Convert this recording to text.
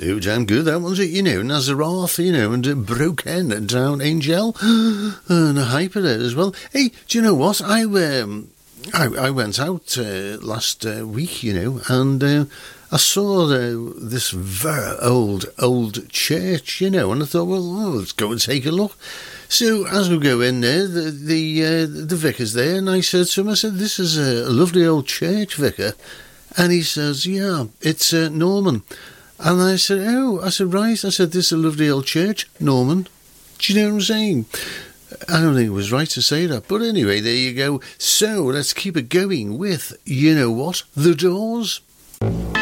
Oh, damn good, that was it, Nazareth, and Broken Down Angel, and a hyper there as well. Hey, do you know what? I went out last week, and I saw this very old church, and I thought, well, let's go and take a look. So as we go in there, the vicar's there, and I said to him, this is a lovely old church, vicar. And he says, yeah, it's Norman. And I said, right. I said, this is a lovely old church, Norman. Do you know what I'm saying? I don't think it was right to say that. But anyway, there you go. So let's keep it going with, you know what, The Doors.